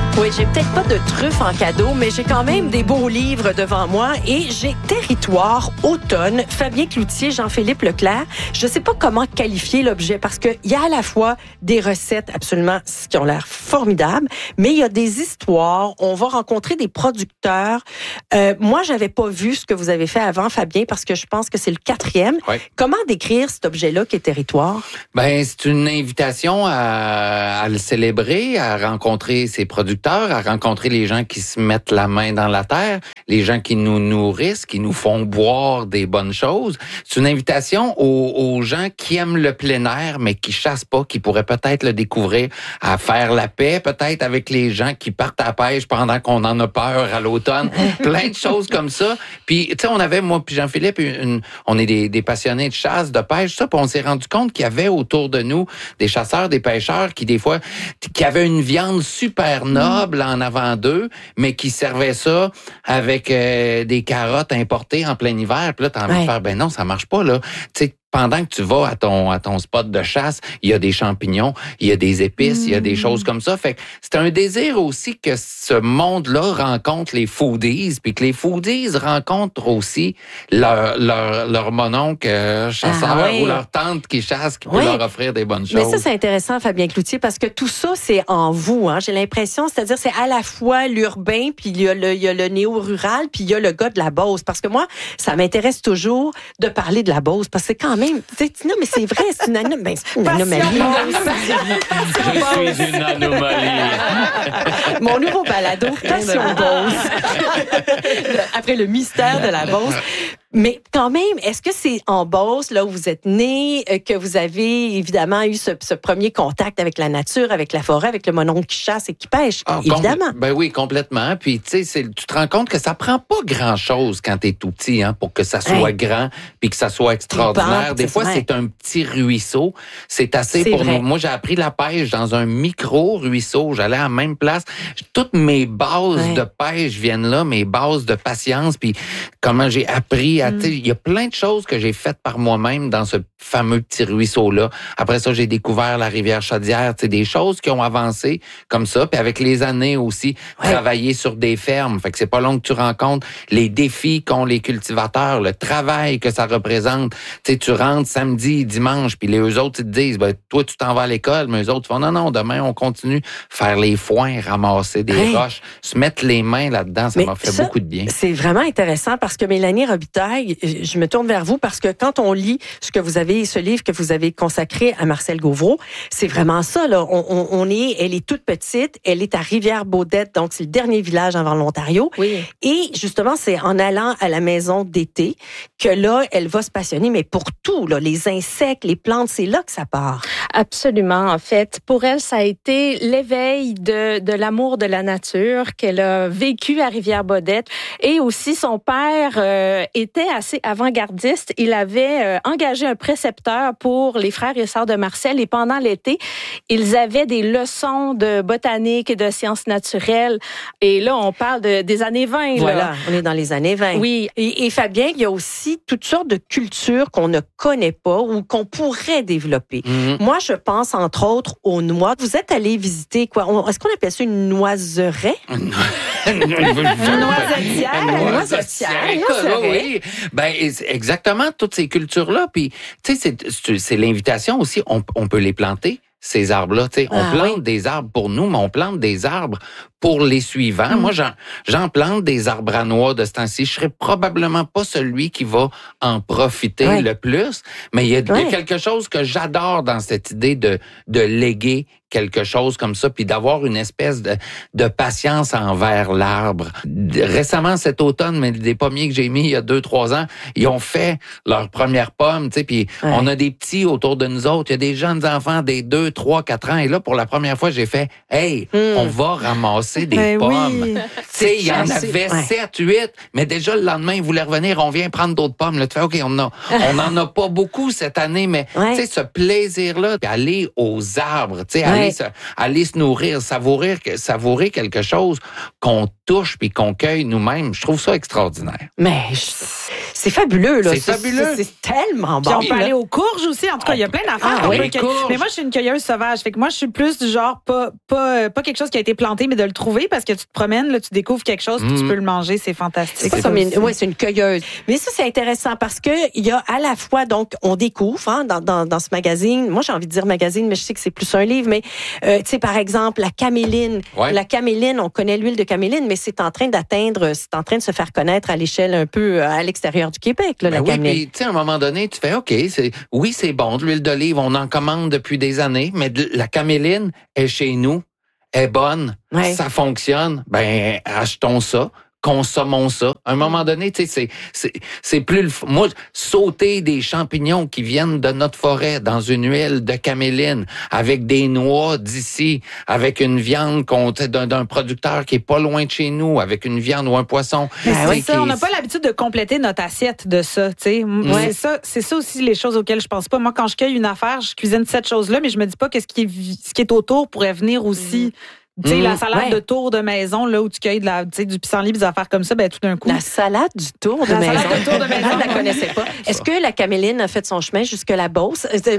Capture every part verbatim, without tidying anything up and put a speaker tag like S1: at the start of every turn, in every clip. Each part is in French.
S1: Oui, j'ai peut-être pas de truffes en cadeau, mais j'ai quand même des beaux livres devant moi et j'ai Territoire automne, Fabien Cloutier, Jean-Philippe Leclerc. Je sais pas comment qualifier l'objet parce que il y a à la fois des recettes absolument qui ont l'air formidables, mais il y a des histoires. On va rencontrer des producteurs. Euh, moi, j'avais pas vu ce que vous avez fait avant, Fabien, parce que je pense que c'est le quatrième.
S2: Oui.
S1: Comment décrire cet objet-là qui est Territoire?
S2: Ben, c'est une invitation à, à le célébrer, à rencontrer ses producteurs, à rencontrer les gens qui se mettent la main dans la terre, les gens qui nous nourrissent, qui nous font boire des bonnes choses. C'est une invitation aux, aux gens qui aiment le plein air, mais qui chassent pas, qui pourraient peut-être le découvrir, à faire la paix, peut-être avec les gens qui partent à la pêche pendant qu'on en a peur à l'automne. Plein de choses comme ça. Puis, tu sais, on avait, moi puis Jean-Philippe, une, on est des, des passionnés de chasse, de pêche, ça, puis on s'est rendu compte qu'il y avait autour de nous des chasseurs, des pêcheurs qui, des fois, qui avaient une viande super noble en avant d'eux, mais qui servaient ça avec euh, des carottes importées en plein hiver. Puis là, t'as envie
S1: Ouais.
S2: de faire, ben non, ça marche pas, là. Tu sais, pendant que tu vas à ton à ton spot de chasse, il y a des champignons, il y a des épices, il y a des choses comme ça. Fait que c'est un désir aussi que ce monde-là rencontre les foodies, puis que les foodies rencontrent aussi leur leur, leur mononcle euh, chasseur
S1: Ah ouais.
S2: ou leur tante qui chasse, qui peut
S1: Ouais.
S2: leur offrir des bonnes choses.
S1: Mais ça, c'est intéressant, Fabien Cloutier, parce que tout ça, c'est en vous. Hein. J'ai l'impression, c'est-à-dire, c'est à la fois l'urbain, puis il y a le, il y a le néo-rural, puis il y a le gars de la Beauce. Parce que moi, ça m'intéresse toujours de parler de la Beauce, parce que c'est quand même... tu sais, non, mais c'est vrai, c'est une, anom- ben, c'est une anomalie.
S2: Je suis une anomalie.
S1: Mon nouveau balado, Passion Beauce. Après le mystère de la Beauce. Mais quand même, est-ce que c'est en Beauce, là où vous êtes né, euh, que vous avez évidemment eu ce, ce premier contact avec la nature, avec la forêt, avec le mononcle qui chasse et qui pêche,
S2: Ah,
S1: évidemment.
S2: compl- Ben oui, complètement. Puis tu sais, c'est- tu te rends compte que ça prend pas grand-chose quand t'es tout petit, hein, pour que ça soit
S1: Ouais.
S2: grand puis que ça soit extraordinaire.
S1: Trippant,
S2: Des
S1: c'est
S2: fois,
S1: vrai.
S2: c'est un petit ruisseau. C'est assez
S1: C'est
S2: pour
S1: vrai.
S2: nous. Moi, j'ai appris la pêche dans un micro-ruisseau. J'allais à la même place. Toutes mes bases
S1: Ouais.
S2: de pêche viennent là, mes bases de patience, puis comment j'ai appris à...
S1: Mm.
S2: tu sais, il y a plein de choses que j'ai faites par moi-même dans ce fameux petit ruisseau-là. Après ça, j'ai découvert la rivière Chaudière, tu sais, des choses qui ont avancé comme ça. Puis avec les années aussi,
S1: Ouais.
S2: travailler sur des fermes. Fait que c'est pas long que tu rencontres les défis qu'ont les cultivateurs, le travail que ça représente. Tu sais, tu rentres samedi, dimanche, puis les eux autres, ils te disent, ben, toi, tu t'en vas à l'école, mais eux autres, ils font, non, non, demain, on continue. Faire les foins, ramasser des
S1: Ouais.
S2: roches, se mettre les mains là-dedans, ça
S1: Mais
S2: m'a fait
S1: ça,
S2: beaucoup de bien.
S1: C'est vraiment intéressant parce que Mélanie Robitaille, je me tourne vers vous parce que quand on lit ce que vous avez, ce livre que vous avez consacré à Marcel Gauvreau, c'est vraiment ça, là. On, on, on est, elle est toute petite, elle est à Rivière-Baudette, donc c'est le dernier village avant l'Ontario.
S3: Oui.
S1: Et justement, c'est en allant à la maison d'été que là, elle va se passionner, mais pour tout, là, les insectes, les plantes, c'est là que ça part.
S3: Absolument, en fait. Pour elle, ça a été l'éveil de, de l'amour de la nature qu'elle a vécu à Rivière-Baudette. Et aussi, son père euh, était assez avant-gardiste. Il avait euh, engagé un précepteur pour les frères et sœurs de Marcel. Et pendant l'été, ils avaient des leçons de botanique et de sciences naturelles. Et là, on parle de, des années vingt. Là.
S1: Voilà, on est dans les années vingt.
S3: Oui.
S1: Et, et Fabien, il y a aussi toutes sortes de cultures qu'on ne connaît pas ou qu'on pourrait développer.
S2: Mhm.
S1: Moi, je pense entre autres aux noix. Vous êtes allé visiter quoi? On- Est-ce qu'on appelle ça une noiseraie?
S2: Une
S1: noisetière, une noisetière, une noiseraie.
S2: oui. Ben, c'est exactement toutes ces cultures-là. Puis, tu sais, c'est- c'est c'est l'invitation aussi. On, on peut les planter, ces arbres-là. Tu sais, on
S1: Ah,
S2: plante
S1: oui.
S2: des arbres pour nous, mais on plante des arbres pour les suivants.
S1: Mm.
S2: Moi, j'en, j'en plante des arbres à noix de ce temps-ci. Je serais probablement pas celui qui va en profiter
S1: Ouais.
S2: le plus, mais il y, a, il y a
S1: Ouais.
S2: quelque chose que j'adore dans cette idée de, de léguer quelque chose comme ça, puis d'avoir une espèce de, de patience envers l'arbre. Récemment, cet automne, mais des pommiers que j'ai mis il y a deux, trois ans, ils ont fait leurs premières pommes, tu sais, puis
S1: Ouais.
S2: on a des petits autour de nous autres, il y a des jeunes enfants, des deux, trois, quatre ans, et là, pour la première fois, j'ai fait, hey,
S1: Mm.
S2: on va ramasser des
S1: Ben
S2: pommes.
S1: oui.
S2: Tu sais, il y en
S1: C'est-
S2: avait
S1: ouais.
S2: sept, huit, mais déjà le lendemain, ils voulaient revenir, on vient prendre d'autres pommes. Là, tu fais, OK, on a, on en a pas beaucoup cette année, mais
S1: Ouais.
S2: tu sais, ce plaisir-là, puis aller aux arbres, tu sais,
S1: Ouais.
S2: aller, se, aller se nourrir, savourer, savourer quelque chose qu'on touche puis qu'on cueille nous-mêmes, je trouve ça extraordinaire.
S1: Mais je- C'est fabuleux, là.
S2: C'est fabuleux.
S1: C'est, c'est tellement bon.
S4: Puis on peut
S1: là.
S4: aller aux courges aussi. En tout cas, il y a plein d'affaires.
S1: Ah,
S4: On
S1: oui,
S4: peut
S2: les
S4: que-
S2: courges.
S4: Mais moi, je suis une cueilleuse sauvage. Fait que moi, je suis plus du genre, pas, pas, pas quelque chose qui a été planté, mais de le trouver parce que tu te promènes, là, tu découvres quelque chose, puis
S2: Mm.
S4: tu peux le manger. C'est fantastique.
S1: C'est pas
S4: ça
S1: comme une,
S4: aussi.
S1: ouais, c'est une cueilleuse. Mais ça, c'est intéressant parce que il y a à la fois, donc, on découvre, hein, dans, dans, dans ce magazine. Moi, j'ai envie de dire magazine, mais je sais que c'est plus un livre. Mais, euh, tu sais, par exemple, la caméline.
S2: Ouais.
S1: La caméline, on connaît l'huile de caméline, mais c'est en train d'atteindre, c'est en train de se faire connaître à l'échelle un peu à l'extérieur du Québec, là,
S2: Ben
S1: la
S2: oui,
S1: caméline.
S2: puis tu sais, à un moment donné, tu fais OK, c'est oui, c'est bon, de l'huile d'olive, on en commande depuis des années, mais de, la caméline est chez nous, est bonne,
S1: Ouais.
S2: ça fonctionne, ben achetons ça. Consommons ça. À un moment donné, tu sais, c'est, c'est, c'est plus le, f- moi, sauter des champignons qui viennent de notre forêt dans une huile de caméline avec des noix d'ici, avec une viande qu'on, tu sais, d'un, d'un producteur qui est pas loin de chez nous, avec une viande ou un poisson.
S4: Mais
S1: Ben
S4: c'est
S1: oui,
S4: ça,
S2: qui-
S4: on n'a pas l'habitude de compléter notre assiette de ça, tu sais. M-
S1: Ouais.
S4: C'est ça, c'est ça aussi les choses auxquelles je pense pas. Moi, quand je cueille une affaire, je cuisine cette chose-là, mais je me dis pas que ce qui est, vi- ce qui est autour pourrait venir aussi. Tu sais,
S2: Mhm.
S4: la salade
S1: Ouais.
S4: de tour de maison, là, où tu cueilles de la, tu sais, du pissenlit, des affaires comme ça, ben, tout d'un coup.
S1: La salade du tour de
S4: La
S1: maison.
S4: salade de tour de maison.
S1: Je la connaissais pas. Est-ce que la caméline a fait son chemin jusque la Beauce? Mais,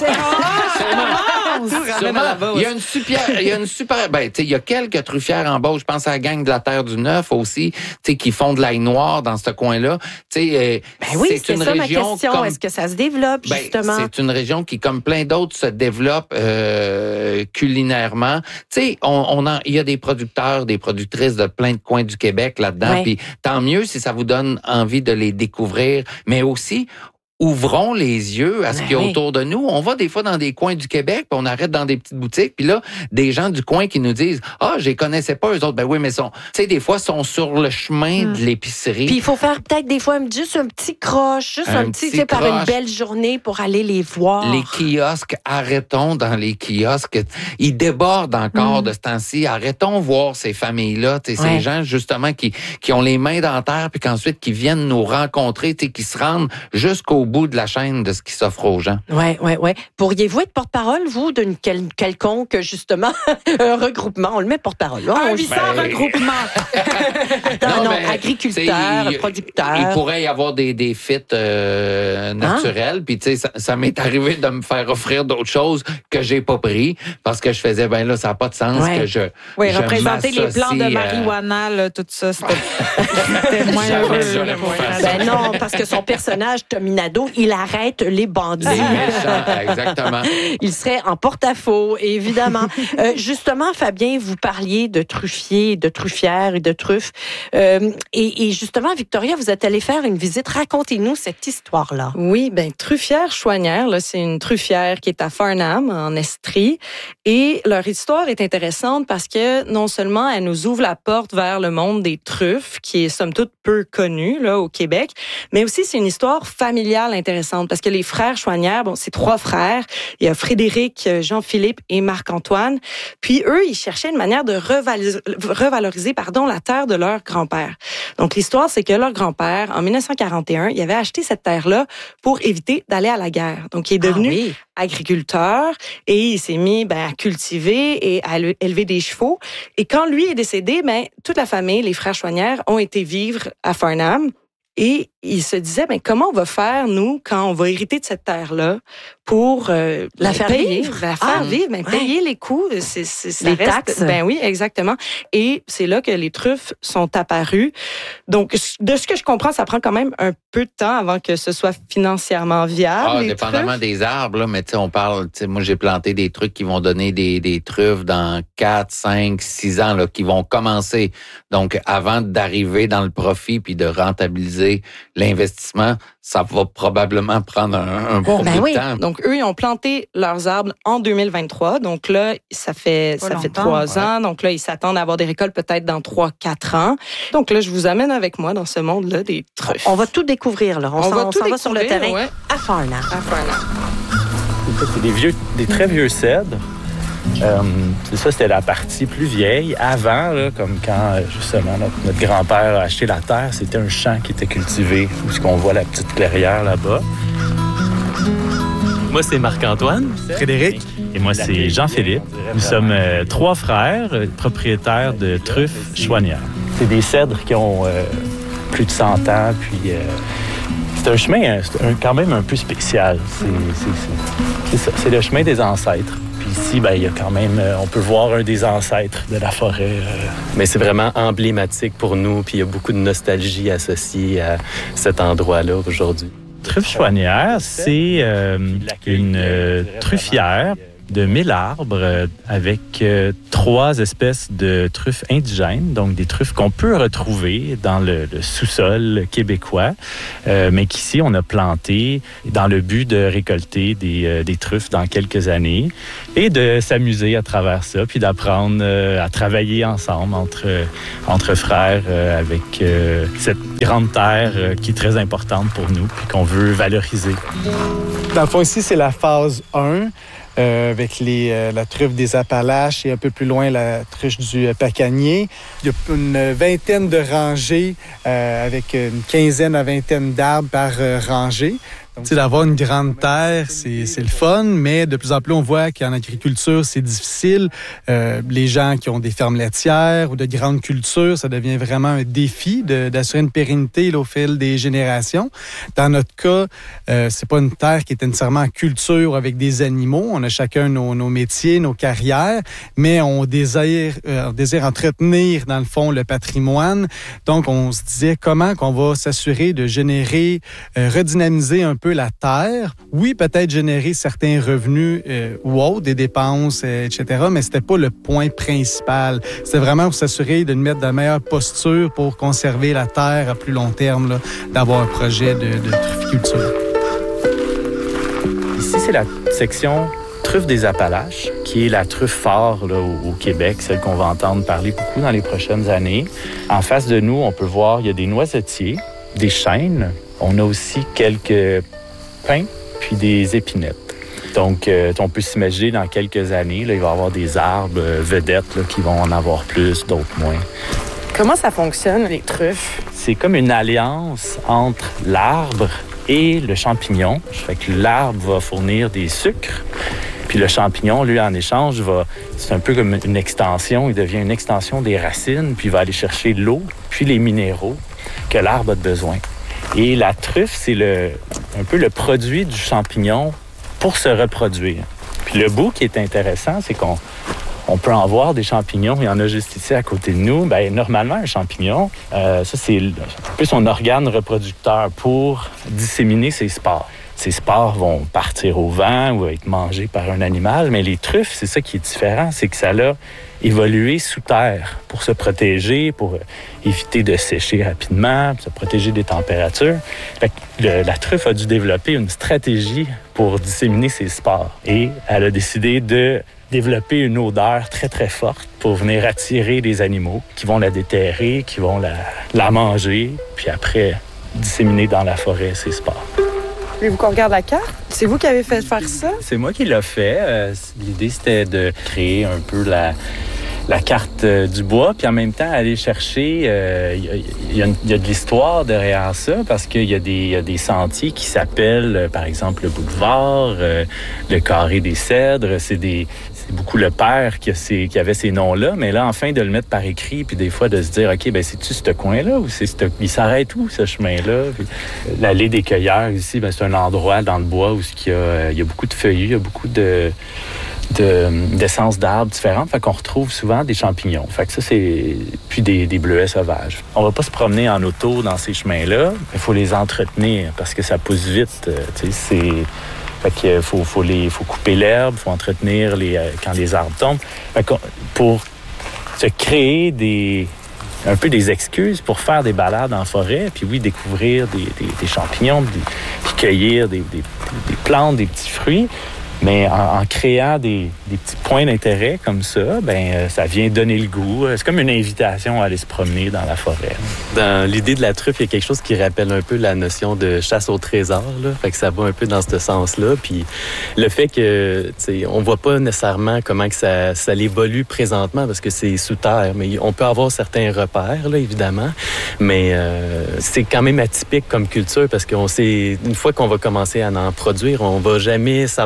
S2: Sûrement. Il y a une super, il y a une super, ben, tu sais, il y a quelques truffières en Beauce. Je pense à la gang de la Terre du Neuf aussi, tu sais, qui font de l'ail noir dans ce coin-là. Tu sais, euh,
S1: Ben oui,
S2: c'est
S1: c'était
S2: une
S1: ça ma
S2: région
S1: question.
S2: comme,
S1: Est-ce que ça se développe,
S2: ben,
S1: justement?
S2: c'est une région qui, comme plein d'autres, se développe euh, culinairement. Tu sais, on, on en, il y a des producteurs, des productrices de plein de coins du Québec là-dedans.
S1: Ouais.
S2: Puis tant mieux si ça vous donne envie de les découvrir, mais aussi ouvrons les yeux à ce
S1: Ben
S2: qu'il y a
S1: oui.
S2: autour de nous. On va des fois dans des coins du Québec, puis on arrête dans des petites boutiques, puis là, des gens du coin qui nous disent « Ah, je les connaissais pas, eux autres. » Ben oui, mais sont, tu sais, des fois, sont sur le chemin
S4: Mm.
S2: de l'épicerie.
S1: Puis il faut faire peut-être des fois juste un petit croche, juste un,
S2: Un
S1: petit,
S2: petit
S1: tu sais, par une
S2: croche.
S1: belle journée pour aller les voir.
S2: Les kiosques, arrêtons dans les kiosques. Ils débordent encore
S1: Mm.
S2: de ce temps-ci. Arrêtons de voir ces familles-là, tu sais,
S1: Ouais.
S2: ces gens justement qui, qui ont les mains dans la terre, puis qu'ensuite qui viennent nous rencontrer, tu sais, qui se rendent jusqu'au bout de la chaîne de ce qui s'offre aux gens.
S1: Ouais, ouais, ouais. Pourriez-vous être porte-parole, vous, d'une quel- quelconque, justement, un regroupement? On le met porte-parole. là.
S4: Un
S1: On-
S4: huit cents
S2: Ben-
S4: regroupements.
S1: non, non,
S2: mais,
S1: agriculteurs,
S2: tu sais, il-
S1: producteurs.
S2: Il pourrait y avoir des, des fits euh, naturels. Puis, tu sais, ça, ça m'est arrivé de me faire offrir d'autres choses que j'ai pas pris parce que je faisais, ben là, ça n'a pas de sens
S1: Ouais.
S2: que je.
S4: Oui,
S2: je
S4: représenter les plants de
S2: m'associe, euh,
S4: marijuana, là, tout ça, c'était c'était moins
S2: Jamais
S4: heureux.
S2: j'aurais
S4: là,
S2: pu
S4: pour
S2: faire
S4: elle.
S2: ça.
S1: Ben non, parce que son personnage, Tominado, il arrête les bandits.
S2: Les méchants, exactement.
S1: Il serait en porte-à-faux, évidemment. Euh, justement, Fabien, vous parliez de truffiers, de truffières et de truffes. Euh, et, et justement, Victoria, vous êtes allée faire une visite. Racontez-nous cette histoire-là.
S3: Oui, ben Truffière Chouanière, là, c'est une truffière qui est à Farnham, en Estrie. Et leur histoire est intéressante parce que non seulement elle nous ouvre la porte vers le monde des truffes, qui est somme toute peu connu là, au Québec, mais aussi c'est une histoire familiale intéressante parce que les frères Chouanière, bon, c'est trois frères. Il y a Frédéric, Jean-Philippe et Marc-Antoine. Puis eux, ils cherchaient une manière de revaloriser, revaloriser pardon, la terre de leur grand-père. Donc l'histoire, c'est que leur grand-père, en dix-neuf cent quarante et un, il avait acheté cette terre-là pour éviter d'aller à la guerre. Donc il est devenu
S1: Ah oui.
S3: agriculteur et il s'est mis ben, à cultiver et à élever des chevaux. Et quand lui est décédé, ben, toute la famille, les frères Chouanière, ont été vivre à Farnham. Et il se disait, ben, comment on va faire, nous, quand on va hériter de cette terre-là, pour euh,
S1: La
S3: ben,
S1: faire
S3: payer,
S1: vivre?
S3: la faire
S1: Ah,
S3: vivre, ben,
S1: ouais.
S3: payer les coûts, c'est, c'est, ça
S1: Les
S3: reste-
S1: taxes.
S3: Ben oui, exactement. Et c'est là que les truffes sont apparues. Donc, de ce que je comprends, ça prend quand même un peu de temps avant que ce soit financièrement viable.
S2: Ah,
S3: les
S2: dépendamment
S3: truffes.
S2: des arbres, là, mais tu sais, on parle, tu sais, moi, j'ai planté des trucs qui vont donner des, des truffes dans quatre, cinq, six ans, là, qui vont commencer. Donc, avant d'arriver dans le profit puis de rentabiliser l'investissement, ça va probablement prendre un, un bon
S1: Ben
S2: bout
S1: oui.
S2: de temps.
S3: Donc, eux, ils ont planté leurs arbres en deux mille vingt-trois. Donc là, ça fait,
S4: Pas
S3: ça fait
S4: longtemps,
S3: trois
S2: ouais.
S3: ans. Donc là, ils s'attendent à avoir des récoltes peut-être dans trois, quatre ans. Donc là, je vous amène avec moi dans ce monde-là des truffes.
S1: On va tout découvrir, là. On, s'en, on
S3: tout
S1: s'en va sur le
S3: découvrir,
S1: terrain
S3: ouais,
S1: à Farnham.
S3: à Farnham.
S5: Ça, c'est des vieux, des très vieux cèdres. Euh, c'est ça, c'était la partie plus vieille. Avant, là, comme quand euh, justement notre, notre grand-père a acheté la terre, c'était un champ qui était cultivé, où ce qu'on voit la petite clairière là-bas.
S6: Moi, c'est Marc-Antoine.
S7: Frédéric.
S6: Et moi, c'est Jean-Philippe. Nous sommes euh, trois frères, euh, propriétaires de truffes Chouanière.
S5: C'est des cèdres qui ont euh, plus de cent ans, puis euh, C'est un chemin c'est un, quand même un peu spécial. C'est, c'est, c'est, c'est ça, c'est le chemin des ancêtres. Puis ici, ben, il y a quand même, on peut voir un des ancêtres de la forêt. Euh...
S7: Mais c'est vraiment emblématique pour nous, puis il y a beaucoup de nostalgie associée à cet endroit-là aujourd'hui.
S6: Truffe chouanière, c'est euh, une euh, truffière de mille arbres euh, avec euh, trois espèces de truffes indigènes, donc des truffes qu'on peut retrouver dans le, le sous-sol québécois, euh, mais qu'ici on a planté dans le but de récolter des, euh, des truffes dans quelques années et de s'amuser à travers ça, puis d'apprendre euh, à travailler ensemble entre, entre frères euh, avec euh, cette grande terre euh, qui est très importante pour nous puis qu'on veut valoriser.
S8: Dans le fond, ici, c'est la phase un. Euh, avec les, euh, la truffe des Appalaches et un peu plus loin la truffe du euh, Pacanier. Il y a une vingtaine de rangées euh, avec une quinzaine à vingtaine d'arbres par euh, rangée. Donc, d'avoir une grande terre, c'est, c'est le fun, mais de plus en plus, on voit qu'en agriculture, c'est difficile. Euh, les gens qui ont des fermes laitières ou de grandes cultures, ça devient vraiment un défi de, d'assurer une pérennité là, au fil des générations. Dans notre cas, euh, c'est pas une terre qui est nécessairement en culture avec des animaux. On a chacun nos, nos métiers, nos carrières, mais on désire, euh, on désire entretenir, dans le fond, le patrimoine. Donc, on se disait comment qu'on va s'assurer de générer, euh, redynamiser un peu la terre. Oui, peut-être générer certains revenus euh, ou autres, des dépenses, euh, et cetera, mais c'était pas le point principal. C'était vraiment pour s'assurer de nous mettre dans la meilleure posture pour conserver la terre à plus long terme, là, d'avoir un projet de, de trufficulture.
S5: Ici, c'est la section truffe des Appalaches, qui est la truffe phare là, au, au Québec, celle qu'on va entendre parler beaucoup dans les prochaines années. En face de nous, on peut voir, il y a des noisetiers, des chênes. On a aussi quelques pins, puis des épinettes. Donc, euh, on peut s'imaginer dans quelques années, là, il va y avoir des arbres euh, vedettes là, qui vont en avoir plus, d'autres moins.
S1: Comment ça fonctionne, les truffes?
S5: C'est comme une alliance entre l'arbre et le champignon. Fait que l'arbre va fournir des sucres, puis le champignon, lui, en échange, va, c'est un peu comme une extension. Il devient une extension des racines, puis il va aller chercher l'eau, puis les minéraux que l'arbre a besoin. Et la truffe, c'est le, un peu le produit du champignon pour se reproduire. Puis le bout qui est intéressant, c'est qu'on on peut en voir des champignons. Il y en a juste ici à côté de nous. Bien, normalement, un champignon, euh, ça, c'est un peu son organe reproducteur pour disséminer ses spores. Ces spores vont partir au vent ou être mangés par un animal, mais les truffes, c'est ça qui est différent, c'est que ça a évolué sous terre pour se protéger, pour éviter de sécher rapidement, pour se protéger des températures. Fait que le, la truffe a dû développer une stratégie pour disséminer ses spores et elle a décidé de développer une odeur très, très forte pour venir attirer les animaux qui vont la déterrer, qui vont la, la manger, puis après disséminer dans la forêt ses spores.
S1: Voulez-vous qu'on regarde la carte? C'est vous qui avez fait faire ça?
S5: C'est moi qui l'ai fait. Euh, l'idée, c'était de créer un peu la, la carte euh, du bois, puis en même temps, aller chercher... Il euh, y, y, y a de l'histoire derrière ça, parce qu'il y, y a des sentiers qui s'appellent, euh, par exemple, le boulevard, euh, le carré des cèdres. C'est des... C'est beaucoup le père qui, a ces, qui avait ces noms-là, mais là, enfin, de le mettre par écrit, puis des fois de se dire, OK, ben c'est-tu ce coin-là ou c'est ce... il s'arrête où, ce chemin-là? Puis, l'allée des cueilleurs, ici, ben, c'est un endroit dans le bois où il y a, il y a beaucoup de feuillus, il y a beaucoup de, de, d'essences d'arbres différentes, fait qu'on retrouve souvent des champignons. Fait que ça, c'est... Puis des, des bleuets sauvages. On va pas se promener en auto dans ces chemins-là, il faut les entretenir parce que ça pousse vite, tu sais, c'est... Fait qu'il faut, faut, les, faut couper l'herbe, il faut entretenir les, quand les arbres tombent. Fait que pour se créer des, un peu des excuses pour faire des balades en forêt, puis oui, découvrir des, des, des champignons, des, puis cueillir des, des, des plantes, des petits fruits. Mais en, en créant des, des petits points d'intérêt comme ça, ben ça vient donner le goût. C'est comme une invitation à aller se promener dans la forêt.
S7: Dans l'idée de la truffe, il y a quelque chose qui rappelle un peu la notion de chasse au trésor, là. Fait que ça va un peu dans ce sens-là. Puis le fait que, tu sais, on voit pas nécessairement comment que ça, ça évolue présentement parce que c'est sous terre. Mais on peut avoir certains repères, là, évidemment. Mais euh, c'est quand même atypique comme culture parce qu'on sait, une fois qu'on va commencer à en produire, on va jamais savoir, mais sur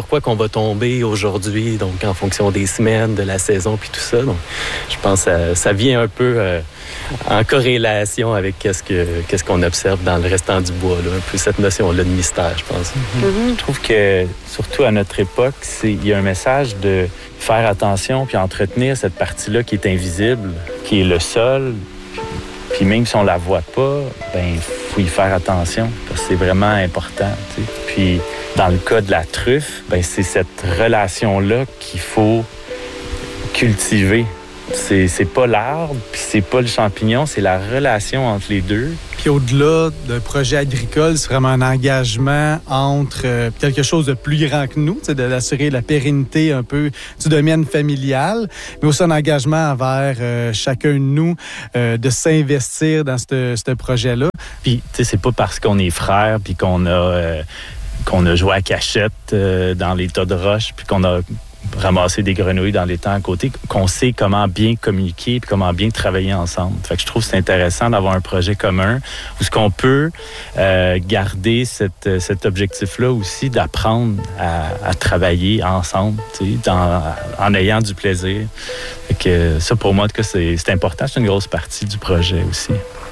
S7: sur quoi qu'on va tomber aujourd'hui, donc en fonction des semaines, de la saison, puis tout ça. Donc, je pense que ça, ça vient un peu euh, en corrélation avec qu'est-ce, que, qu'est-ce qu'on observe dans le restant du bois, là. Un peu cette notion-là de mystère, je pense.
S6: Mm-hmm. Je trouve que, surtout à notre époque, c'est, il y a un message de faire attention puis entretenir cette partie-là qui est invisible, qui est le sol. Puis même si on la voit pas, ben il faut y faire attention parce que c'est vraiment important. Tu sais. Puis dans le cas de la truffe, ben c'est cette relation-là qu'il faut cultiver. C'est, c'est pas l'arbre, puis c'est pas le champignon, c'est la relation entre les deux.
S8: Puis au-delà d'un projet agricole, c'est vraiment un engagement entre euh, quelque chose de plus grand que nous, d'assurer la pérennité un peu du domaine familial, mais aussi un engagement envers euh, chacun de nous euh, de s'investir dans ce projet-là.
S6: Puis, tu sais, c'est pas parce qu'on est frères, puis qu'on a, euh, qu'on a joué à cachette euh, dans les tas de roches, puis qu'on a ramasser des grenouilles dans les temps à côté, qu'on sait comment bien communiquer et comment bien travailler ensemble. Fait que je trouve que c'est intéressant d'avoir un projet commun où ce qu'on peut euh, garder cette, cet objectif-là aussi d'apprendre à, à travailler ensemble, tu sais, dans, en ayant du plaisir. Fait que ça, pour moi, en tout cas, c'est, c'est important. C'est une grosse partie du projet aussi.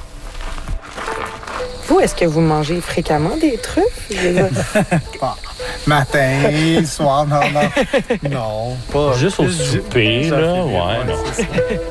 S9: Vous, est-ce que vous mangez fréquemment des truffes?
S8: Bon, matin, soir, non, non. Non, pas.
S6: Juste au souper, là, ouais, non.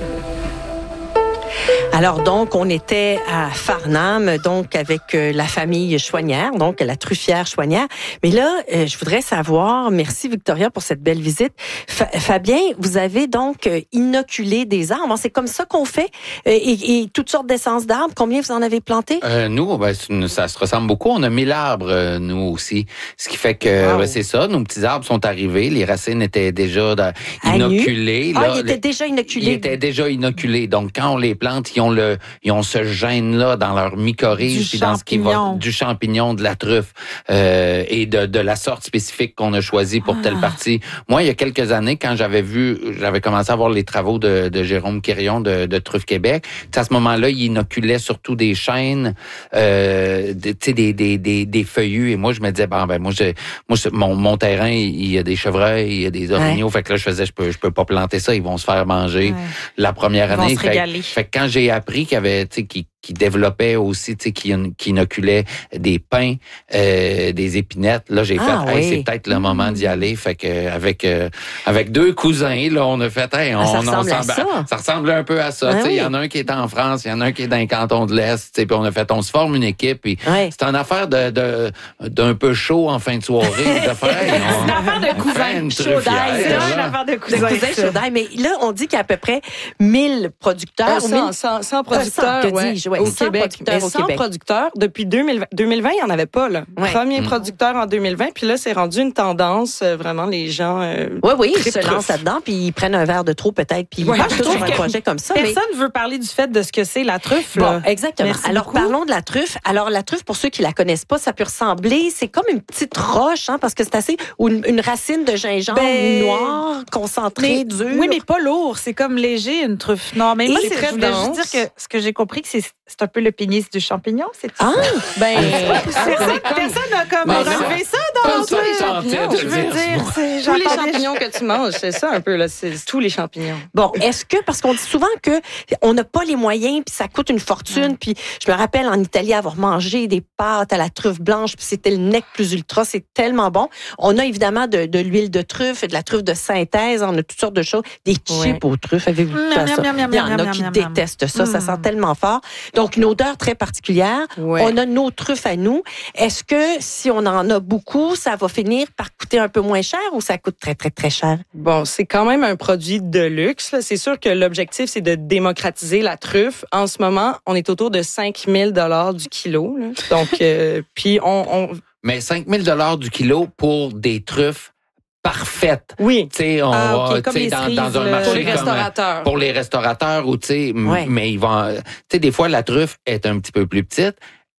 S1: Alors donc, on était à Farnham, donc avec euh, la famille Chouanière, donc la truffière Chouanière. Mais là, euh, je voudrais savoir, merci Victoria pour cette belle visite. Fa- Fabien, vous avez donc euh, inoculé des arbres. C'est comme ça qu'on fait euh, et, et toutes sortes d'essences d'arbres. Combien vous en avez planté?
S2: Euh, nous, ben, ça se ressemble beaucoup. On a mille arbres, euh, nous aussi. Ce qui fait que wow. ben, c'est ça, nos petits arbres sont arrivés. Les racines étaient déjà dans, inoculées.
S1: Ah,
S2: là,
S1: ils étaient
S2: les,
S1: déjà inoculés.
S2: Ils étaient déjà inoculés. Donc, quand on les plante, ils ont le, ils ont ce gène-là dans leur mycorhize, puis dans ce qui va du champignon, de la truffe euh, et de, de la sorte spécifique qu'on a choisie pour ah. telle partie. Moi, il y a quelques années, quand j'avais vu, j'avais commencé à voir les travaux de, de Jérôme Quirion de, de Truffe Québec. À ce moment-là, il inoculait surtout des chênes, euh, tu sais, des, des, des, des feuillus. Et moi, je me disais, bon, ben moi, je, moi, je, mon, mon terrain, il y a des chevreuils, il y a des orignaux. Ouais. Fait que là, je faisais, je peux, je peux pas planter ça. Ils vont se faire manger ouais. la première
S3: ils
S2: année.
S3: Vont se régaler.
S2: Fait, fait que quand j'ai appris qu'il y avait, tu sais, qui qui développait aussi, tu sais, qui, qui inoculait des pins, euh, des épinettes. Là, j'ai ah, fait, hey, oui. c'est peut-être le moment d'y aller. Fait que avec euh, avec deux cousins, là, on a fait, hey, on,
S1: ah, ça ressemble
S2: on
S1: à ça.
S2: Ça ressemble un peu à ça. Ah, tu sais, il oui. y en a un qui est en France, il y en a un qui est dans le canton de l'Est. Tu sais, puis on a fait, on se forme une équipe. Puis oui. c'est une affaire de, de d'un peu chaud en fin de soirée. de faire, hey, on,
S1: c'est une affaire de cousin chaud d'ail. C'est une affaire de cousin, de cousin chaud d'ail. Mais là, on dit qu'il y a à peu près mille producteurs.
S9: Euh, cent producteurs, ouais.
S1: Ouais,
S9: au Québec. Mais
S1: au
S9: cent
S1: Québec.
S9: producteurs, depuis deux mille vingt, deux mille vingt, il n'y en avait pas. Là. Ouais. Premier mmh. producteur en deux mille vingt, puis là, c'est rendu une tendance. Euh, vraiment, les gens... Euh,
S1: oui, oui, ils se lancent là-dedans, puis ils prennent un verre de trop peut-être, puis ils
S4: ouais,
S1: partent sur un projet comme ça.
S4: Personne ne
S1: mais...
S4: veut parler du fait de ce que c'est la truffe.
S1: Bon,
S4: là.
S1: exactement.
S4: Merci
S1: Alors,
S4: beaucoup.
S1: parlons de la truffe. Alors, la truffe, pour ceux qui la connaissent pas, ça peut ressembler, c'est comme une petite roche, hein, parce que c'est assez... ou une, une racine de gingembre ben... noire, concentrée, dure.
S4: Oui, mais pas lourd. C'est comme léger, une truffe. Non, mais moi, c'est très dense. Je veux dire que ce que j'ai compris, que c'est, c'est un peu le pénis du champignon, c'est
S1: ah,
S4: ben, personne, personne n'a comme ben relevé ça dans
S2: le truc.
S9: Je veux dire, c'est tous les champignons que tu manges, c'est ça un peu là, c'est tous les champignons.
S1: Bon, est-ce que parce qu'on dit souvent que on n'a pas les moyens puis ça coûte une fortune, ouais. puis je me rappelle en Italie avoir mangé des pâtes à la truffe blanche puis c'était le nec plus ultra, c'est tellement bon. On a évidemment de, de l'huile de truffe, de la truffe de synthèse, on a toutes sortes de choses, des chips ouais. aux truffes, avez-vous vu ça? Il y en a qui détestent ça, ça sent tellement fort. Donc une odeur très particulière. Ouais. On a nos truffes à nous. Est-ce que si on en a beaucoup, ça va finir par coûter un peu moins cher ou ça coûte très, très, très cher?
S9: Bon, c'est quand même un produit de luxe. Là. C'est sûr que l'objectif, c'est de démocratiser la truffe. En ce moment, on est autour de cinq mille dollars du kilo. Là. Donc, euh, puis on, on...
S2: Mais cinq mille dollars du kilo pour des truffes parfaite.
S9: Oui.
S2: Tu sais, on
S9: ah,
S2: va,
S9: okay,
S2: tu sais, dans, dans un marché
S9: pour les restaurateurs.
S2: Comme, pour les restaurateurs ou tu sais, ouais. mais ils vont, tu sais, des fois la truffe est un petit peu plus petite.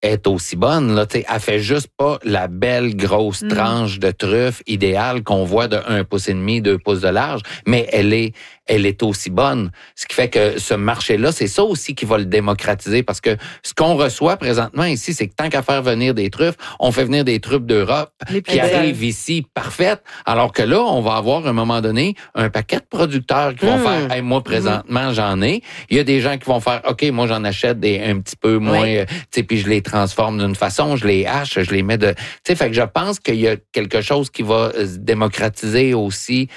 S2: est aussi bonne. Là, t'sais, elle fait juste pas la belle grosse
S4: Mm.
S2: tranche de truffe idéale qu'on voit de un pouce et demi, deux pouces de large, mais elle est, elle est aussi bonne. Ce qui fait que ce marché-là, c'est ça aussi qui va le démocratiser, parce que ce qu'on reçoit présentement ici, c'est que tant qu'à faire venir des truffes, on fait venir des truffes d'Europe
S9: Les
S2: qui
S9: plus
S2: arrivent ici parfaites, alors que là, on va avoir à un moment donné un paquet de producteurs qui vont
S1: Mm.
S2: faire hey, moi présentement j'en ai. Il y a des gens qui vont faire OK, moi j'en achète des un petit peu moins,
S1: Oui.
S2: euh, tu sais, puis je les transforme d'une façon, je les hache, je les mets de, tu sais, fait que je pense qu'il y a quelque chose qui va se démocratiser aussi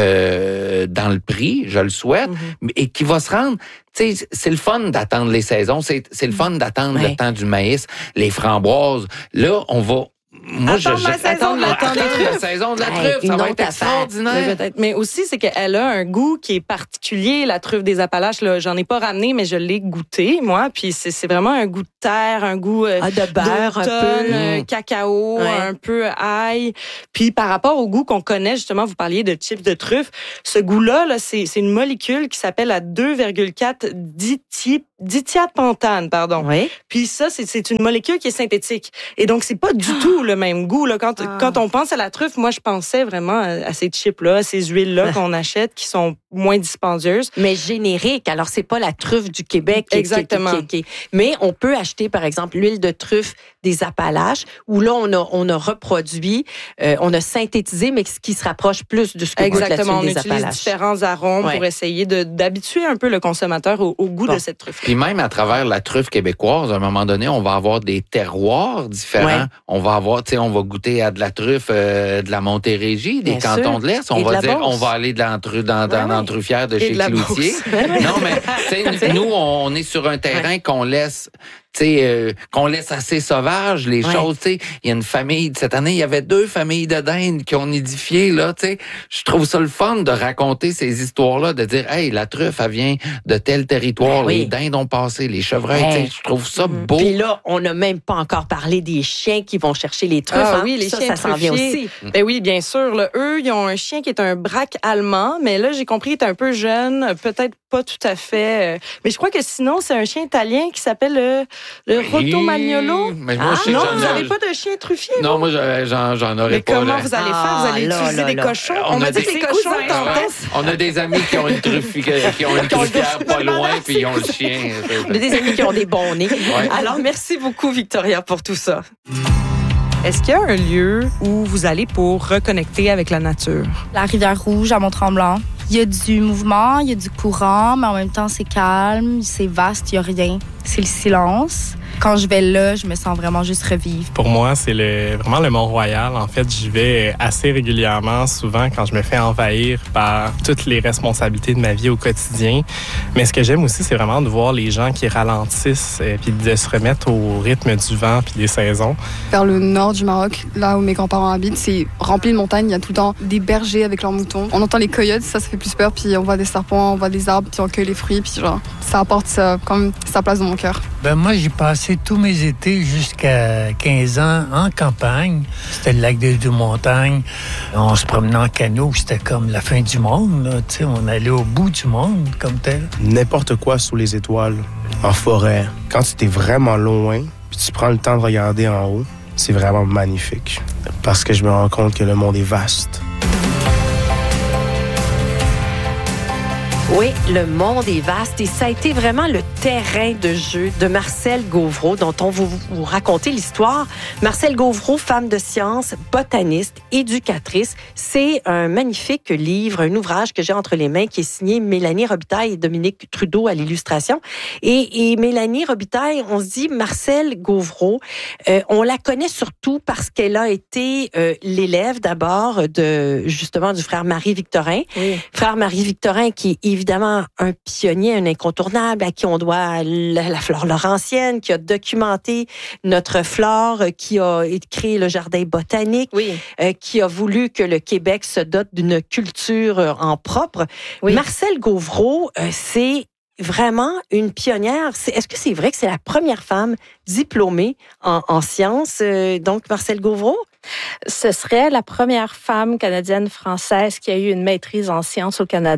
S2: euh, dans le prix, je le souhaite,
S9: Mm-hmm.
S2: et qui va se rendre. Tu sais, c'est le fun d'attendre les saisons, c'est c'est le fun d'attendre
S1: Ouais.
S2: le temps du maïs, les framboises. Là, on va moi,
S4: Attendre
S2: je,
S4: la
S2: je-
S4: saison
S2: attendre
S4: de
S2: la,
S4: la
S2: attendre
S4: truffe.
S2: la saison de la
S1: Hey,
S2: truffe,
S1: une
S2: ça va
S1: autre
S2: être
S1: affaire.
S2: extraordinaire.
S9: Oui, peut-être. Mais aussi, c'est qu'elle a un goût qui est particulier, la truffe des Appalaches. Là, j'en ai pas ramené, mais je l'ai goûté, moi. Puis c'est, c'est vraiment un goût de terre, un goût euh,
S1: Ah, de beurre un
S9: d'automne,
S1: peu.
S9: euh, cacao,
S1: Ouais.
S9: un peu ail. Puis par rapport au goût qu'on connaît, justement, vous parliez de chips de truffe. Ce goût-là, là, c'est, c'est une molécule qui s'appelle la deux virgule quatre dithi- dithiapentane, pardon.
S1: Oui.
S9: Puis ça, c'est, c'est une molécule qui est synthétique. Et donc, c'est pas du tout le même goût. Là. Quand,
S4: Ah.
S9: quand on pense à la truffe, moi, je pensais vraiment à, à ces chips-là, à ces huiles-là qu'on achète qui sont moins dispendieuses.
S1: Mais générique. Alors, c'est pas la truffe du Québec. qui-
S9: Exactement.
S1: qui- qui- qui- mais on peut acheter, par exemple, l'huile de truffe des Appalaches, où là, on a, on a reproduit, euh, on a synthétisé, mais ce qui se rapproche plus de ce que goûte la
S9: Exactement. On
S1: tuile des
S9: utilise
S1: Appalaches.
S9: différents arômes
S1: Ouais.
S9: pour essayer de, d'habituer un peu le consommateur au, au goût
S1: Bon.
S9: de cette truffe.
S2: Puis même à travers la truffe québécoise, à un moment donné, on va avoir des terroirs différents.
S1: Ouais.
S2: On va avoir, tu sais, on va goûter à de la truffe euh, de la Montérégie, des
S1: Bien
S2: cantons
S1: sûr.
S2: de l'Est.
S1: Et
S2: On
S1: de
S2: va
S1: la
S2: dire,
S1: Beauce.
S2: on va aller dans, tru- dans, dans,
S9: Ouais,
S2: dans
S9: ouais.
S2: Truffière de
S9: Et
S2: chez
S9: de la
S2: Cloutier.
S9: Beauce.
S2: Non, mais tu sais, nous, on est sur un terrain qu'on laisse, tu sais, euh, qu'on laisse assez sauvage les
S1: Ouais.
S2: choses. Tu sais, il y a une famille cette année, il y avait deux familles de dindes qui ont nidifié là. Tu sais, je trouve ça le fun de raconter ces histoires-là, de dire, hey, la truffe, elle vient de tel territoire,
S1: Ben oui.
S2: les dindes ont passé, les chevreuils.
S1: Hey.
S2: Tu sais, je trouve ça beau.
S1: Puis là, on n'a même pas encore parlé des chiens qui vont chercher les truffes.
S9: Ah
S1: hein.
S9: oui, les
S1: ça,
S9: chiens
S1: ça s'en vient
S9: truffiers.
S1: aussi.
S9: Ben oui, bien sûr. Là, eux, ils ont un chien qui est un braque allemand, mais là, j'ai compris qu'il est un peu jeune, peut-être pas tout à fait. euh, Mais je crois que sinon, c'est un chien italien qui s'appelle le, le Rotomagnolo.
S2: Mais moi,
S1: Ah,
S2: je sais que
S9: Non,
S2: j'en
S9: vous
S2: ai-
S9: n'avez pas de chien truffier?
S2: Non, moi, j'en- j'en j'en aurais
S9: Mais
S2: pas.
S9: comment
S2: là.
S9: vous allez
S1: Ah,
S9: faire? Vous allez
S1: là,
S9: utiliser
S1: là,
S9: des
S1: là.
S9: cochons?
S2: On
S9: On m'a
S2: a
S9: dit
S2: des
S9: que les
S4: cousins,
S9: cochons
S4: ouais.
S9: tantôt.
S2: On a des amis qui ont une truffe, qui ont une truffière pas loin, puis ils ont le chien.
S1: On a des amis qui ont des bons nez.
S2: Ouais.
S1: Alors, merci beaucoup, Victoria, pour tout ça.
S9: Est-ce qu'il y a un lieu où vous allez pour reconnecter avec la nature?
S10: La rivière Rouge à Mont-Tremblant. Il y a du mouvement, il y a du courant, mais en même temps, c'est calme, c'est vaste, il n'y a rien. C'est le silence. Quand je vais là, je me sens vraiment juste revivre.
S11: Pour moi, c'est le, vraiment le Mont-Royal. En fait, j'y vais assez régulièrement, souvent quand je me fais envahir par toutes les responsabilités de ma vie au quotidien. Mais ce que j'aime aussi, c'est vraiment de voir les gens qui ralentissent et puis de se remettre au rythme du vent puis des saisons.
S12: Vers le nord du Maroc, là où mes grands-parents habitent, c'est rempli de montagnes. Il y a tout le temps des bergers avec leurs moutons. On entend les coyotes, ça, ça fait plus peur. Puis on voit des serpents, on voit des arbres, puis on cueille les fruits. Puis genre, ça apporte ça, comme sa place dans mon cœur.
S13: Ben moi, j'ai passé tous mes étés jusqu'à quinze ans en campagne. C'était le lac des Deux-Montagnes. On se promenait en canot, c'était comme la fin du monde. Là. Tu sais, on allait au bout du monde comme tel.
S14: N'importe quoi sous les étoiles, en forêt. Quand tu es vraiment loin, puis tu prends le temps de regarder en haut, c'est vraiment magnifique. Parce que je me rends compte que le monde est vaste.
S1: Oui, le monde est vaste et ça a été vraiment le terrain de jeu de Marcel Gauvreau dont on va vous raconter l'histoire. Marcel Gauvreau, femme de science, botaniste, éducatrice. C'est un magnifique livre, un ouvrage que j'ai entre les mains qui est signé Mélanie Robitaille et Dominique Trudeau à l'illustration. Et, et Mélanie Robitaille, on se dit Marcel Gauvreau, euh, on la connaît surtout parce qu'elle a été euh, l'élève d'abord de justement du frère Marie-Victorin.
S9: Oui.
S1: Frère Marie-Victorin qui est évidemment un pionnier, un incontournable, à qui on doit la, la flore laurentienne, qui a documenté notre flore, qui a créé le jardin botanique,
S9: Oui.
S1: euh, qui a voulu que le Québec se dote d'une culture euh, en propre.
S9: Oui.
S1: Marcel Gauvreau, euh, c'est vraiment une pionnière. C'est, est-ce que c'est vrai que c'est la première femme diplômée en, en sciences, euh, donc Marcel Gauvreau?
S3: Ce serait la première femme canadienne-française qui a eu une maîtrise en sciences au Canada.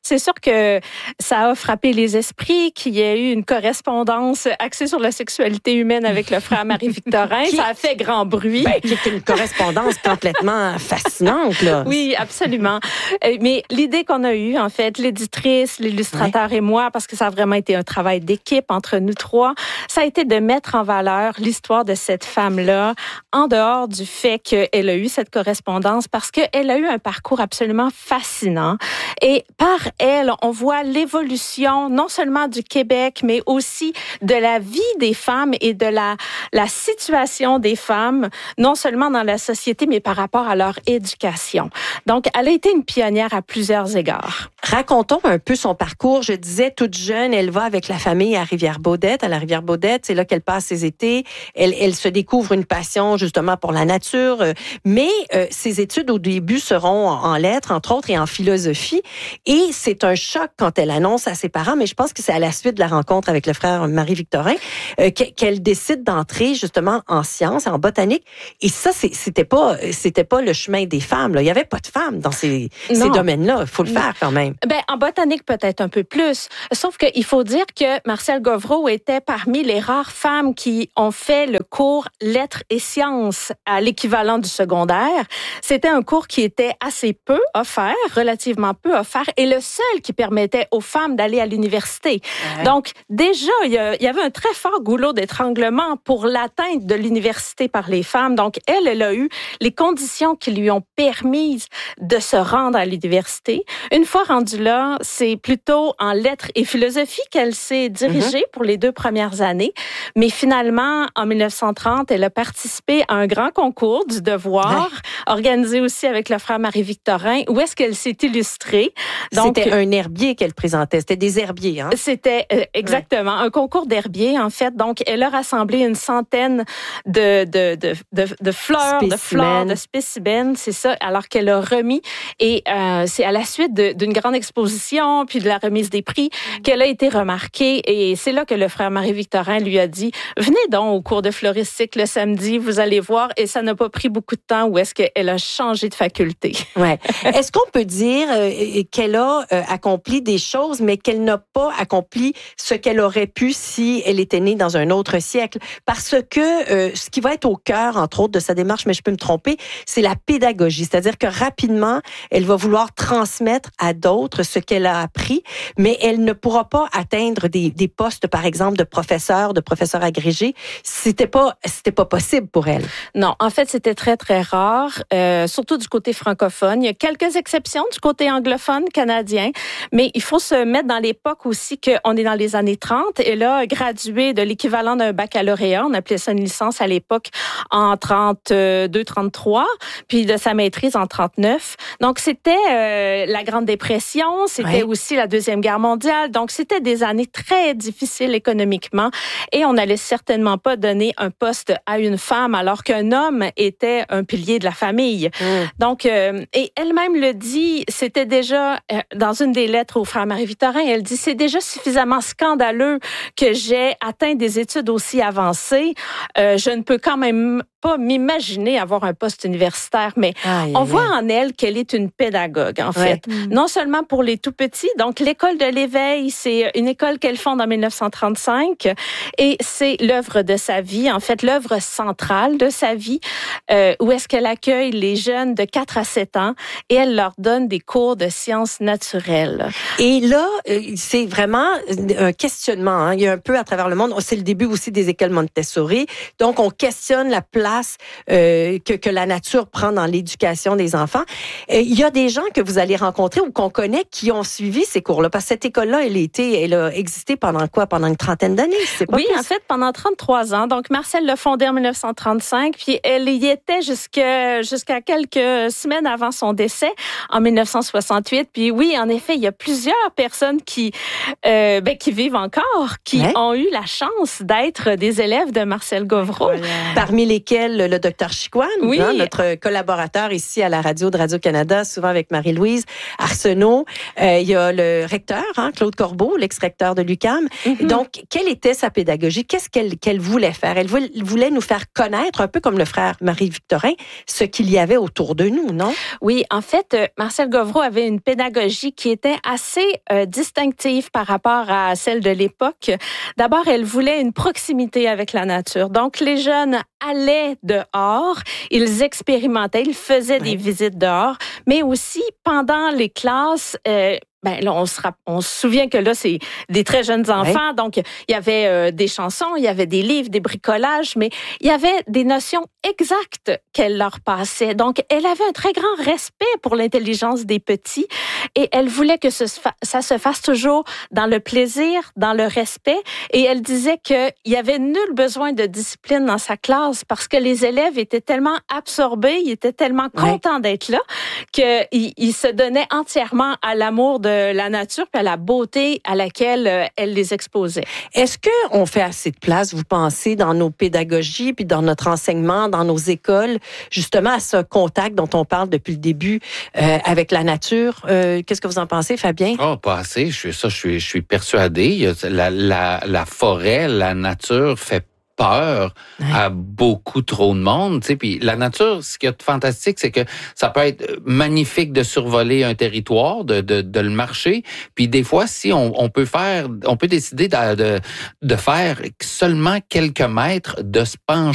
S3: C'est sûr que ça a frappé les esprits, qu'il y ait eu une correspondance axée sur la sexualité humaine avec le frère Marie-Victorin. Ça a fait grand bruit.
S1: Ben, qui est une correspondance complètement fascinante, là.
S3: Oui, absolument. Mais l'idée qu'on a eue, en fait, l'éditrice, l'illustrateur ouais. et moi, parce que ça a vraiment été un travail d'équipe entre nous trois, ça a été de mettre en valeur l'histoire de cette femme-là, en dehors du fait qu'elle a eu cette correspondance, parce qu'elle a eu un parcours absolument fascinant. Et par elle, on voit l'évolution non seulement du Québec, mais aussi de la vie des femmes et de la, la situation des femmes, non seulement dans la société, mais par rapport à leur éducation. Donc, elle a été une pionnière à plusieurs égards.
S1: Racontons un peu son parcours. Je disais, toute jeune, elle va avec la famille à Rivière-Baudette. À la Rivière-Baudette, c'est là qu'elle passe ses étés. Elle, elle se découvre une passion, justement, pour la nature. Mais euh, ses études, au début, seront en lettres, entre autres, et en philosophie. Et c'est un choc quand elle annonce à ses parents, mais je pense que c'est à la suite de la rencontre avec le frère Marie-Victorin euh, qu'elle décide d'entrer justement en sciences, en botanique. Et ça, c'était pas, c'était pas le chemin des femmes, là. Il y avait pas de femmes dans ces, ces domaines-là. Il faut le faire quand même.
S3: Ben, en botanique, peut-être un peu plus. Sauf qu'il faut dire que Marcelle Govreau était parmi les rares femmes qui ont fait le cours lettres et sciences à l'équivalent du secondaire. C'était un cours qui était assez peu offert, relativement peu offert, et le seul qui permettait aux femmes d'aller à l'université. Ouais. Donc, déjà, il y avait un très fort goulot d'étranglement pour l'atteinte de l'université par les femmes. Donc, elle, elle a eu les conditions qui lui ont permis de se rendre à l'université. Une fois rendue là, c'est plutôt en lettres et philosophie qu'elle s'est dirigée mm-hmm. pour les deux premières années. Mais finalement, en mille neuf cent trente, elle a participé à un grand concours du devoir, ouais. organisé aussi avec le frère Marie-Victorin, où est-ce qu'elle s'est illustrée.
S1: Donc, c'était un herbier qu'elle présentait. C'était des herbiers, hein?
S3: C'était euh, exactement ouais. un concours d'herbier, en fait. Donc, elle a rassemblé une centaine de, de, de, de, de fleurs, spécimens. de fleurs, de spécimens, c'est ça, alors qu'elle a remis. Et euh, c'est à la suite d'une grande exposition, puis de la remise des prix, mmh. qu'elle a été remarquée. Et c'est là que le frère Marie-Victorin lui a dit, venez donc au cours de floristique le samedi, vous allez voir. Et ça n'a pas pris beaucoup de temps où est-ce qu'elle a changé de faculté.
S1: Ouais. Est-ce qu'on peut dire euh, qu'elle a euh, accompli des choses, mais qu'elle n'a pas accompli ce qu'elle aurait pu si elle était née dans un autre siècle? Parce que euh, ce qui va être au cœur, entre autres, de sa démarche, mais je peux me tromper, c'est la pédagogie. C'est-à-dire que rapidement, elle va vouloir transmettre à d'autres ce qu'elle a appris, mais elle ne pourra pas atteindre des, des postes, par exemple, de professeur, de professeur agrégé. C'était pas, c'était pas possible pour elle.
S3: Non, en fait, c'était très, très rare, euh, surtout du côté francophone. Il y a quelques exceptions du côté anglophone canadien, mais il faut se mettre dans l'époque aussi qu'on est dans les années trente. Elle a gradué de l'équivalent d'un baccalauréat, on appelait ça une licence à l'époque, en trente-deux trente-trois, puis de sa maîtrise en trente-neuf. Donc, c'était euh, la Grande Dépression, c'était ouais. aussi la Deuxième Guerre mondiale. Donc, c'était des années très difficiles économiquement et on n'allait certainement pas donner un poste à une femme alors qu'un homme était un pilier de la famille. Mmh. Donc, euh, et elle-même le dit, c'était déjà, euh, dans une des lettres au frère Marie-Victorin, elle dit, c'est déjà suffisamment scandaleux que j'ai atteint des études aussi avancées. Euh, je ne peux quand même pas m'imaginer avoir un poste universitaire, mais aïe, on aïe. voit en elle qu'elle est une pédagogue, en ouais. fait. Mmh. Non seulement pour les tout-petits, donc l'école de l'éveil, c'est une école qu'elle fonde en mille neuf cent trente-cinq et c'est l'œuvre de sa vie, en fait, l'œuvre centrale de sa vie, euh, où est-ce qu'elle accueille les jeunes de quatre à sept ans et elle leur donne des cours de sciences naturelles.
S1: Et là, c'est vraiment un questionnement, hein. Il y a un peu à travers le monde, c'est le début aussi des écoles Montessori, donc on questionne la place Euh, que, que la nature prend dans l'éducation des enfants. Euh, il y a des gens que vous allez rencontrer ou qu'on connaît qui ont suivi ces cours-là, parce que cette école-là, elle, était, elle a existé pendant quoi? Pendant une trentaine d'années?
S3: Oui, plus. En fait, pendant trente-trois ans. Donc, Marcelle l'a fondée en mille neuf cent trente-cinq, puis elle y était jusqu'à, jusqu'à quelques semaines avant son décès, en mille neuf cent soixante-huit. Puis oui, en effet, il y a plusieurs personnes qui, euh, ben, qui vivent encore, qui ouais. ont eu la chance d'être des élèves de Marcelle Govreau. Voilà.
S1: Parmi lesquels le docteur Chicoine, oui. hein, notre collaborateur ici à la radio de Radio-Canada, souvent avec Marie-Louise Arsenault. Euh, il y a le recteur, hein, Claude Corbeau, l'ex-recteur de l'U Q A M. Mm-hmm. Donc, quelle était sa pédagogie? Qu'est-ce qu'elle, qu'elle voulait faire? Elle voulait nous faire connaître, un peu comme le frère Marie-Victorin, ce qu'il y avait autour de nous, non?
S3: Oui, en fait, Marcelle Govreau avait une pédagogie qui était assez euh, distinctive par rapport à celle de l'époque. D'abord, elle voulait une proximité avec la nature. Donc, les jeunes allaient dehors, ils expérimentaient, ils faisaient oui. des visites dehors, mais aussi pendant les classes, euh, ben là, on se, on se souvient que là, c'est des très jeunes enfants, oui. donc il y avait euh, des chansons, il y avait des livres, des bricolages, mais il y avait des notions exactes qu'elle leur passait. Donc, elle avait un très grand respect pour l'intelligence des petits et elle voulait que ce, ça se fasse toujours dans le plaisir, dans le respect. Et elle disait qu'il y avait nul besoin de discipline dans sa classe parce que les élèves étaient tellement absorbés, ils étaient tellement contents oui. d'être là qu'ils ils se donnaient entièrement à l'amour de la nature puis à la beauté à laquelle euh, elle les exposait.
S1: Est-ce qu'on fait assez de place, vous pensez, dans nos pédagogies puis dans notre enseignement, dans nos écoles, justement à ce contact dont on parle depuis le début euh, avec la nature? Euh, qu'est-ce que vous en pensez, Fabien?
S2: Oh, pas assez. Je suis, ça, je suis, je suis persuadé. La, la, la forêt, la nature fait peur ouais. à beaucoup trop de monde, tu sais. Puis la nature, ce qu'il y a de fantastique, c'est que ça peut être magnifique de survoler un territoire, de de, de le marcher. Puis des fois, si on, on peut faire, on peut décider de, de de faire seulement quelques mètres, de se pencher